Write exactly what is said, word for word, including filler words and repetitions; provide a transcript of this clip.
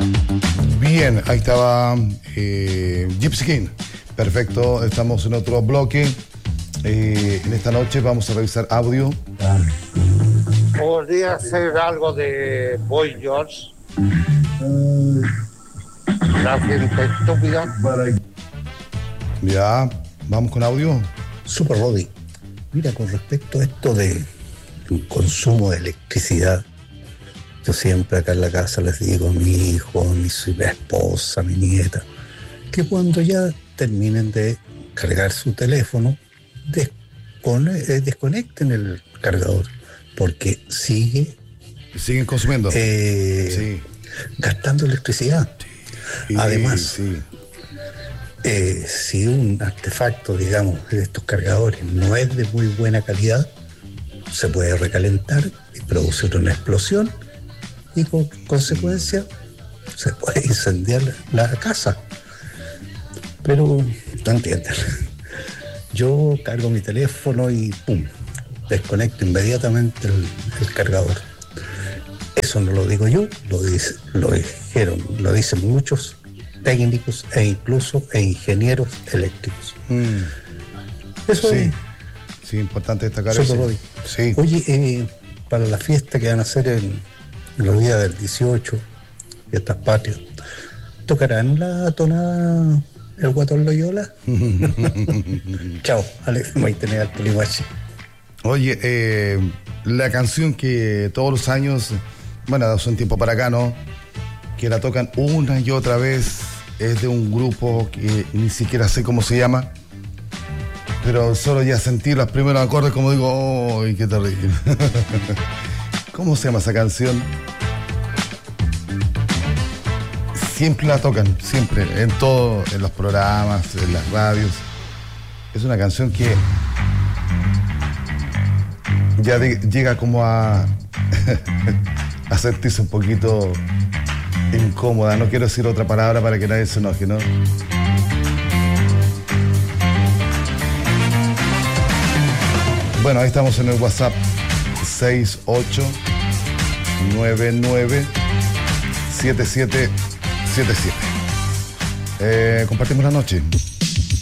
Bien, ahí estaba eh, Gypsy King. Perfecto, estamos en otro bloque. Eh, en esta noche vamos a revisar audio. ¿Podría hacer algo de Boy George? La gente estúpida. Ya, vamos con audio. Super Body. Mira, con respecto a esto de consumo de electricidad, yo siempre acá en la casa les digo a mi hijo, a mi esposa, a mi nieta, que cuando ya terminen de cargar su teléfono, descone- desconecten el cargador, porque sigue Siguen consumiendo. eh, Sí. gastando electricidad. Sí, Además, sí. eh, si un artefacto, digamos, de estos cargadores no es de muy buena calidad, se puede recalentar y producir una explosión y con consecuencia se puede incendiar la casa. Pero no entienden. Yo cargo mi teléfono y pum, desconecto inmediatamente el, el cargador. Eso no lo digo yo, lo, dice, lo dijeron, lo dicen muchos técnicos e incluso e ingenieros eléctricos. Mm. Eso Sí. es. Sí, importante destacar Eso eso. lo doy. Sí. Oye, eh, para la fiesta que van a hacer en, en los días del dieciocho, fiestas patrias, ¿tocarán la tonada el Guatón Loyola? Chao, Alex Maitenea, el Polimachi. Oye, eh, la canción que todos los años, bueno, hace un tiempo para acá, ¿no? Que la tocan una y otra vez, es de un grupo que ni siquiera sé cómo se llama, pero solo ya sentir los primeros acordes, como digo, ¡ay, qué terrible! ¿Cómo se llama esa canción? Siempre la tocan, siempre, en todo, en los programas, en las radios. Es una canción que ya de, llega como a, a sentirse un poquito incómoda. No quiero decir otra palabra para que nadie se enoje, ¿no? Bueno, ahí estamos en el WhatsApp seis ocho nueve nueve siete siete siete siete. Eh, compartimos la noche.